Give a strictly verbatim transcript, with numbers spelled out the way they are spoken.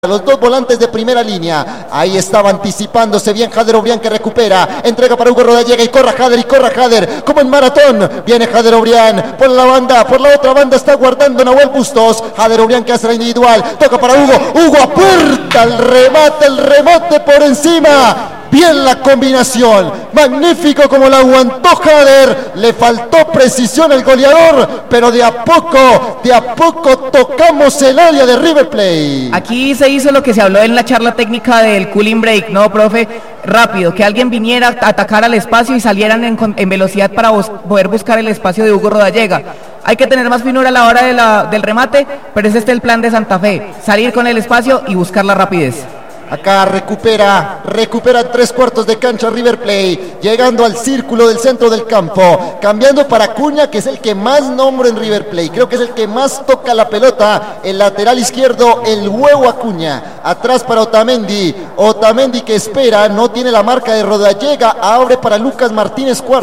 Los dos volantes de primera línea. Ahí estaba anticipándose bien Jader Obrián, que recupera. Entrega para Hugo Rodallega y corra Jader y corra Jader. Como en maratón. Viene Jader Obrián por la banda. Por la otra banda está guardando Nahuel Bustos. Jader Obrián que hace la individual. Toca para Hugo. Hugo apuerta el remate. El remate por encima. Bien la combinación, magnífico como la aguantó Jader, le faltó precisión al goleador, pero de a poco, de a poco tocamos el área de River Plate. Aquí se hizo lo que se habló en la charla técnica del cooling break, ¿no, profe? Rápido, que alguien viniera a atacar al espacio y salieran en, en velocidad para bus poder buscar el espacio de Hugo Rodallega. Hay que tener más finura a la hora de la, del remate, pero es este el plan de Santa Fe, salir con el espacio y buscar la rapidez. Acá recupera, recupera tres cuartos de cancha River Plate, llegando al círculo del centro del campo, cambiando para Acuña, que es el que más nombra en River Plate, creo que es el que más toca la pelota, el lateral izquierdo, el huevo Acuña, atrás para Otamendi, Otamendi que espera, no tiene la marca de Rodallega, abre para Lucas Martínez Cuarzo.